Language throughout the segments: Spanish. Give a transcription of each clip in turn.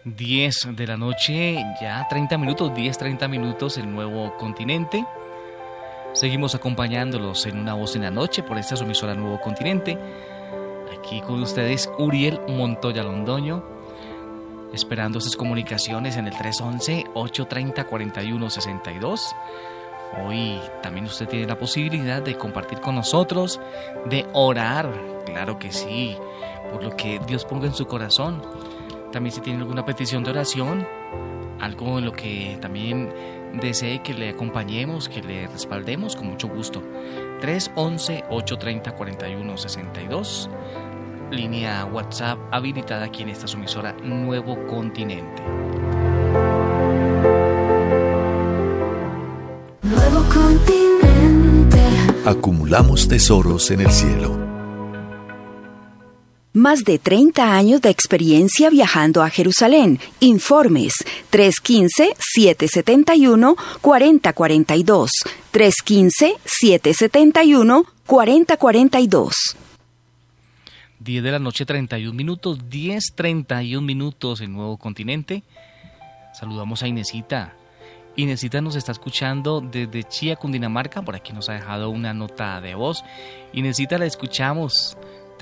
10 de la noche, ya 30 minutos, 10-30 minutos, el Nuevo Continente. Seguimos acompañándolos en Una Voz en la Noche por esta su emisora Nuevo Continente. Aquí con ustedes Uriel Montoya Londoño, esperando sus comunicaciones en el 311-830-4162. Hoy también usted tiene la posibilidad de compartir con nosotros, de orar, claro que sí, por lo que Dios ponga en su corazón. También si tiene alguna petición de oración, algo en lo que también desee que le acompañemos, que le respaldemos, con mucho gusto. 311-830-4162, línea WhatsApp habilitada aquí en esta su emisora Nuevo Continente. Nuevo Continente. Acumulamos tesoros en el cielo. Más de 30 años de experiencia viajando a Jerusalén. Informes 315-771-4042. 315-771-4042. 10 de la noche, 31 minutos, 10:31 minutos en Nuevo Continente. Saludamos a Inesita. Inesita nos está escuchando desde Chía, Cundinamarca. Por aquí nos ha dejado una nota de voz. Inesita, la escuchamos.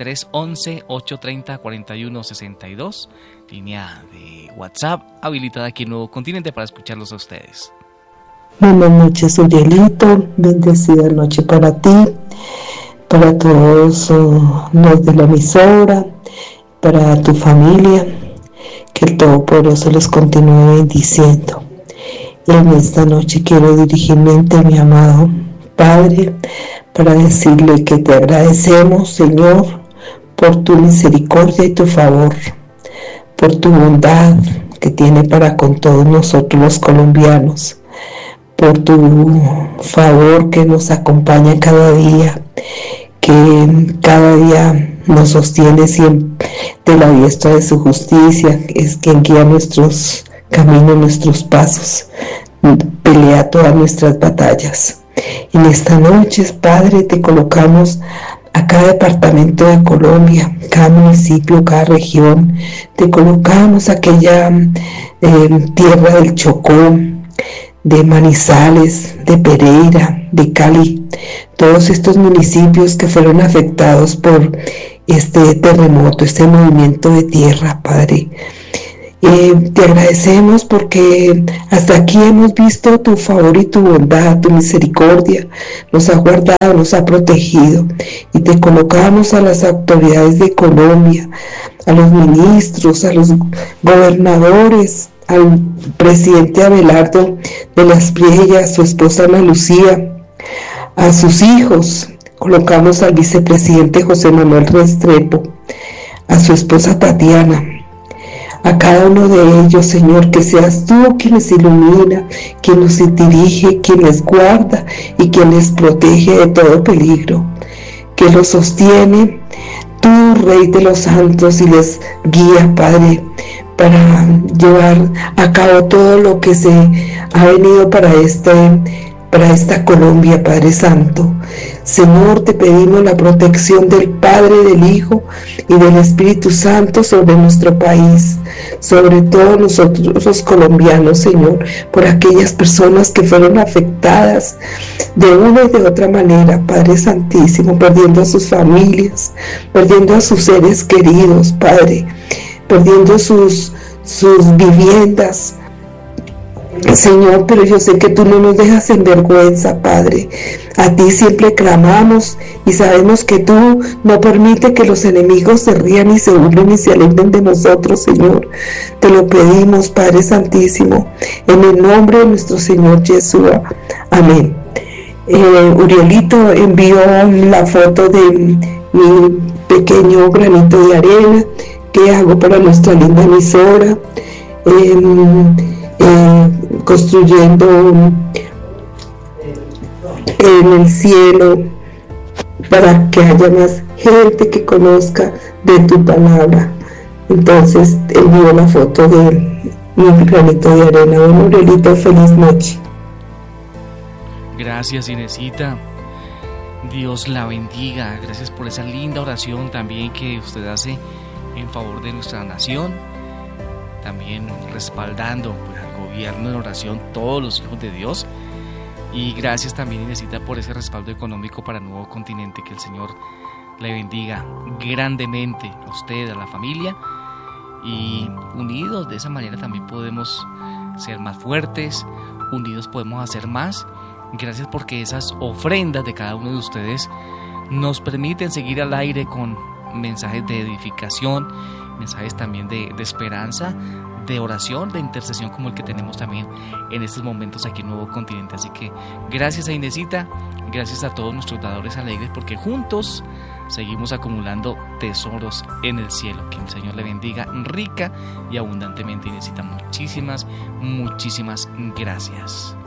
311-830-4162, línea de WhatsApp habilitada aquí en Nuevo Continente para escucharlos a ustedes. Buenas noches, Urielito, bendecida noche para ti, para todos los de la emisora, para tu familia, que el Todopoderoso les continúe bendiciendo. Y en esta noche quiero dirigirme ante mi amado Padre para decirle que te agradecemos, Señor, por tu misericordia y tu favor, por tu bondad que tiene para con todos nosotros los colombianos, por tu favor que nos acompaña cada día, que cada día nos sostiene siempre de la diestra de su justicia, es quien guía nuestros caminos, nuestros pasos, pelea todas nuestras batallas. En esta noche, Padre, te colocamos a cada departamento de Colombia, cada municipio, cada región. Te colocamos aquella tierra del Chocó, de Manizales, de Pereira, de Cali, todos estos municipios que fueron afectados por este terremoto, este movimiento de tierra, Padre. Te agradecemos porque hasta aquí hemos visto tu favor y tu bondad, tu misericordia, nos ha guardado, nos ha protegido, y te colocamos a las autoridades de Colombia, a los ministros, a los gobernadores, al presidente Abelardo de la Espriella, a su esposa Ana Lucía, a sus hijos. Colocamos al vicepresidente José Manuel Restrepo, a su esposa Tatiana, a cada uno de ellos, Señor, que seas tú quien les ilumina, quien los dirige, quien les guarda y quien les protege de todo peligro, que los sostiene tú, Rey de los Santos, y les guía, Padre, para llevar a cabo todo lo que se ha venido para esta Colombia, Padre Santo. Señor, te pedimos la protección del Padre, del Hijo y del Espíritu Santo sobre nuestro país, sobre todos nosotros los colombianos, Señor, por aquellas personas que fueron afectadas de una y de otra manera, Padre Santísimo, perdiendo a sus familias, perdiendo a sus seres queridos, Padre, perdiendo sus viviendas, Señor, pero yo sé que tú no nos dejas en vergüenza, Padre. A ti siempre clamamos y sabemos que tú no permites que los enemigos se rían y se burlen y se alegren de nosotros, Señor. Te lo pedimos, Padre Santísimo, en el nombre de nuestro Señor Yeshua. Amén. Urielito envió la foto de mi pequeño granito de arena que hago para nuestra linda emisora, construyendo en el cielo para que haya más gente que conozca de tu palabra. Entonces envío la foto de mi granito de arena. Bueno, Urielito, feliz noche. Gracias, Inesita. Dios la bendiga. Gracias por esa linda oración también que usted hace en favor de nuestra nación. también respaldando pues, al gobierno en oración, todos los hijos de Dios. Y gracias también, Inesita, por ese respaldo económico para Nuevo Continente. Que el Señor le bendiga grandemente a usted, a la familia. Y unidos de esa manera también podemos ser más fuertes, unidos podemos hacer más. Gracias porque esas ofrendas de cada uno de ustedes nos permiten seguir al aire con mensajes de edificación, mensajes también de esperanza, de oración, de intercesión como el que tenemos también en estos momentos aquí en Nuevo Continente. Así que gracias a Inesita, gracias a todos nuestros dadores alegres, porque juntos seguimos acumulando tesoros en el cielo. Que el Señor le bendiga rica y abundantemente, Inesita. Muchísimas gracias.